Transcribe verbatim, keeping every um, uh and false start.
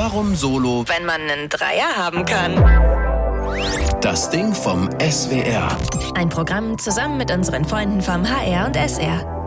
Warum Solo, wenn man einen Dreier haben kann? Das Ding vom S W R. Ein Programm zusammen mit unseren Freunden vom H R und S R.